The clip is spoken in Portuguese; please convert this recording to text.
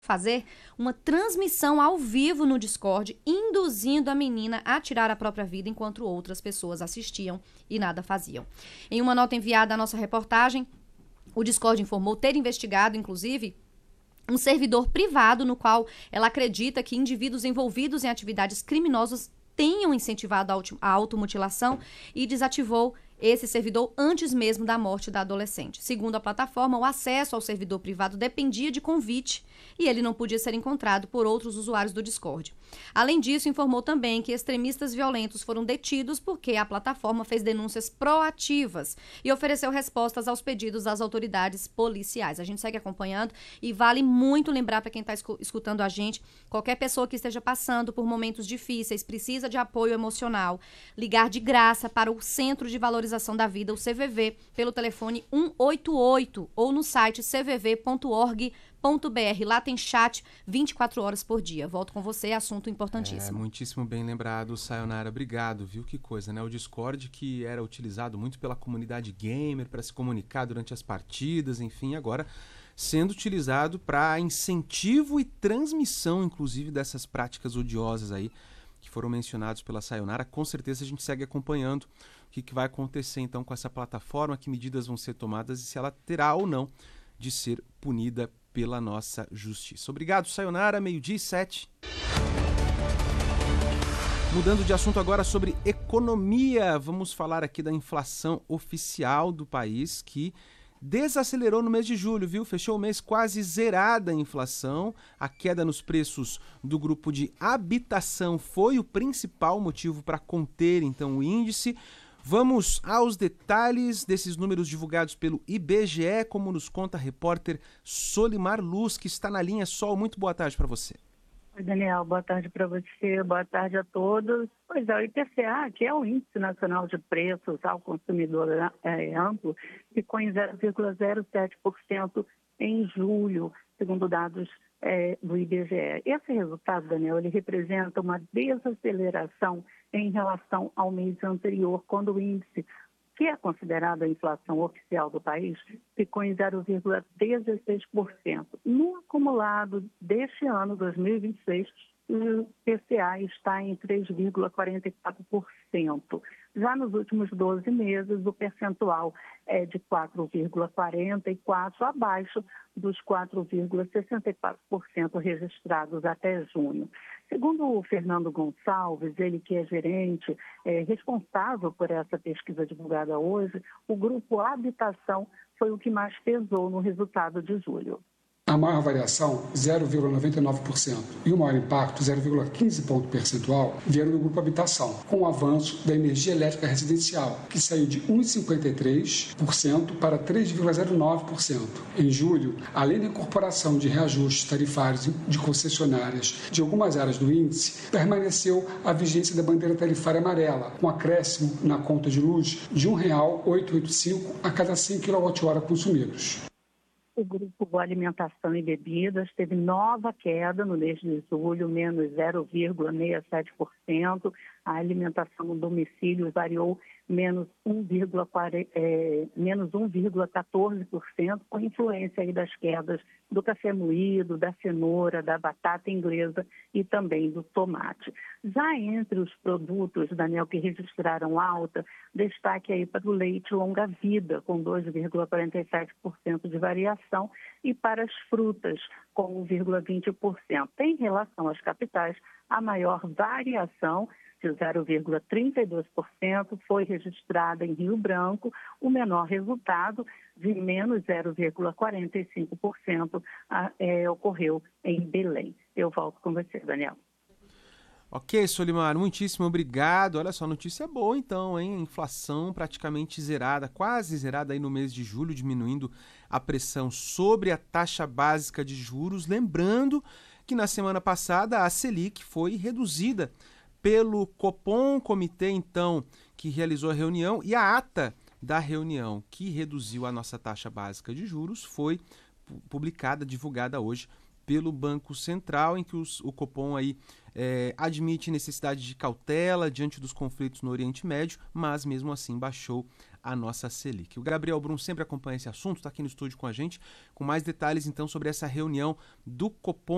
fazer uma transmissão ao vivo no Discord, induzindo a menina a tirar a própria vida enquanto outras pessoas assistiam e nada faziam. Em uma nota enviada à nossa reportagem, o Discord informou ter investigado, inclusive, um servidor privado no qual ela acredita que indivíduos envolvidos em atividades criminosas tenham incentivado a automutilação e desativou esse servidor antes mesmo da morte da adolescente. Segundo a plataforma, o acesso ao servidor privado dependia de convite e ele não podia ser encontrado por outros usuários do Discord. Além disso, informou também que extremistas violentos foram detidos porque a plataforma fez denúncias proativas e ofereceu respostas aos pedidos das autoridades policiais. A gente segue acompanhando e vale muito lembrar para quem está escutando a gente, qualquer pessoa que esteja passando por momentos difíceis, precisa de apoio emocional, ligar de graça para o Centro de Valorização da Vida, o CVV, pelo telefone 188 ou no site cvv.org.br. Lá tem chat 24 horas por dia. Volto com você, assunto importantíssimo. Muitíssimo bem lembrado, Sayonara. Obrigado, viu? Que coisa, né? O Discord, que era utilizado muito pela comunidade gamer para se comunicar durante as partidas, enfim, agora sendo utilizado para incentivo e transmissão, inclusive, dessas práticas odiosas aí que foram mencionados pela Sayonara. Com certeza a gente segue acompanhando o que vai acontecer então com essa plataforma, que medidas vão ser tomadas e se ela terá ou não de ser punida pela nossa justiça. Obrigado, Sayonara. 12:07. Mudando de assunto agora sobre economia, vamos falar aqui da inflação oficial do país, que desacelerou no mês de julho, viu? Fechou o mês quase zerada a inflação. A queda nos preços do grupo de habitação foi o principal motivo para conter, então, o índice. Vamos aos detalhes desses números divulgados pelo IBGE, como nos conta a repórter Solimar Luz, que está na linha. Sol, muito boa tarde para você. Oi, Daniel, boa tarde para você, boa tarde a todos. Pois é, o IPCA, que é o Índice Nacional de Preços ao Consumidor Amplo, ficou em 0,07% em julho, segundo dados do IBGE. Esse resultado, Daniel, ele representa uma desaceleração em relação ao mês anterior, quando o índice, que é considerado a inflação oficial do país, ficou em 0,16%. No acumulado deste ano, 2026, o PCA está em 3,44%. Já nos últimos 12 meses, o percentual é de 4,44%, abaixo dos 4,64% registrados até junho. Segundo o Fernando Gonçalves, ele que é gerente responsável por essa pesquisa divulgada hoje, o grupo Habitação foi o que mais pesou no resultado de julho. A maior variação, 0,99%, e o maior impacto, 0,15 ponto percentual, vieram do grupo Habitação, com o avanço da energia elétrica residencial, que saiu de 1,53% para 3,09%. Em julho, além da incorporação de reajustes tarifários de concessionárias de algumas áreas do índice, permaneceu a vigência da bandeira tarifária amarela, com acréscimo na conta de luz de R$ 1,885 a cada 100 kWh consumidos. O grupo Alimentação e Bebidas teve nova queda no mês de julho, menos 0,67%. A alimentação no domicílio variou menos 1,14%, com influência aí das quedas do café moído, da cenoura, da batata inglesa e também do tomate. Já entre os produtos, Daniel, que registraram alta, destaque aí para o leite longa-vida, com 2,47% de variação, e para as frutas, com 1,20%. Em relação às capitais, a maior variação, de 0,32%, foi registrada em Rio Branco. O menor resultado, de menos 0,45%, ocorreu em Belém. Eu volto com você, Daniel. Ok, Solimar, muitíssimo obrigado. Olha só, notícia boa então, hein? Inflação praticamente zerada, quase zerada aí no mês de julho, diminuindo a pressão sobre a taxa básica de juros. Lembrando que na semana passada a Selic foi reduzida pelo Copom, comitê então que realizou a reunião, e a ata da reunião que reduziu a nossa taxa básica de juros foi publicada, divulgada hoje pelo Banco Central, em que o Copom aí admite necessidade de cautela diante dos conflitos no Oriente Médio, mas mesmo assim baixou a nossa Selic. O Gabriel Brum sempre acompanha esse assunto, está aqui no estúdio com a gente, com mais detalhes então sobre essa reunião do Copom.